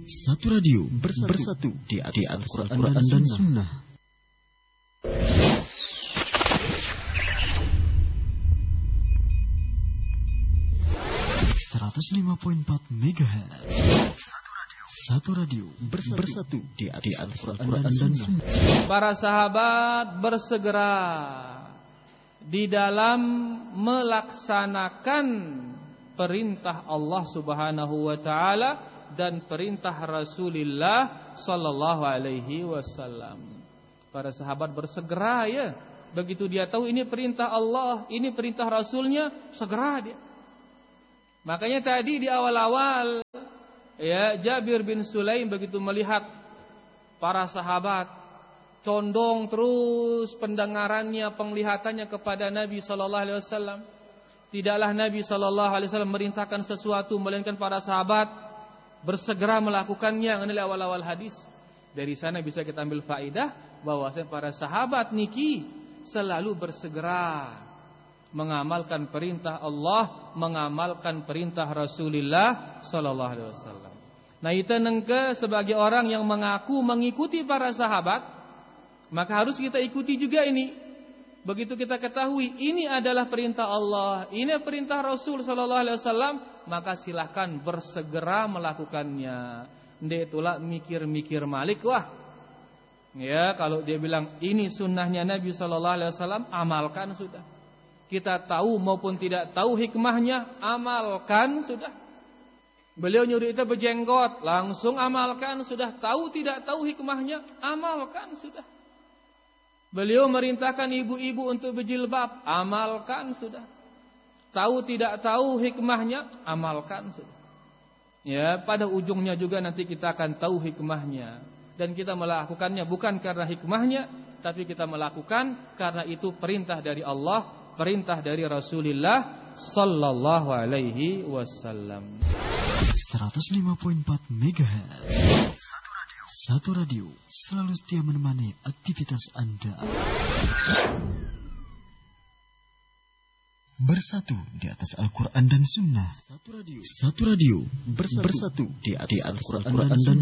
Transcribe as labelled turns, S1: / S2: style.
S1: Satu radio bersatu di atas Al-Quran dan Sunnah. .4 MHz. Satu radio bersatu di atas Al-Quran dan Sunnah.
S2: Para sahabat bersegera di dalam melaksanakan perintah Allah Subhanahu wa taala dan perintah Rasulullah sallallahu alaihi wasallam. Para sahabat bersegera ya. Begitu dia tahu ini perintah Allah, ini perintah Rasulnya, segera dia. Makanya tadi di awal-awal ya, Jabir bin Sulaim begitu melihat para sahabat condong terus pendengarannya, penglihatannya kepada Nabi sallallahu alaihi wasallam. Tidaklah Nabi sallallahu alaihi wasallam merintahkan sesuatu melainkan para sahabat bersegera melakukannya. Ini awal-awal hadis. Dari sana bisa kita ambil faedah bahwasanya para sahabat niki selalu bersegera mengamalkan perintah Allah, mengamalkan perintah Rasulullah sallallahu alaihi wasallam. Nah, itu nengke sebagai orang yang mengaku mengikuti para sahabat, maka harus kita ikuti juga ini. Begitu kita ketahui ini adalah perintah Allah, ini perintah Rasul sallallahu alaihi wasallam, maka silahkan bersegera melakukannya. Ndek itulah mikir-mikir malik, wah. Ya, kalau dia bilang ini sunnahnya Nabi sallallahu alaihi wasallam, amalkan sudah. Kita tahu maupun tidak tahu hikmahnya, amalkan sudah. Beliau nyuruh kita berjenggot, langsung amalkan sudah. Tahu tidak tahu hikmahnya, amalkan sudah. Beliau merintahkan ibu-ibu untuk berjilbab, amalkan sudah. Tahu tidak tahu hikmahnya, amalkan sudah. Ya, pada ujungnya juga nanti kita akan tahu hikmahnya. Dan kita melakukannya bukan karena hikmahnya, tapi kita melakukan karena itu perintah dari Allah, perintah dari Rasulullah sallallahu alaihi wasallam.
S1: 105.4 MHz. Satu radio selalu setia menemani aktivitas Anda. Bersatu di atas Al-Quran dan Sunnah. Satu radio bersatu di atas Al-Quran dan Sunnah.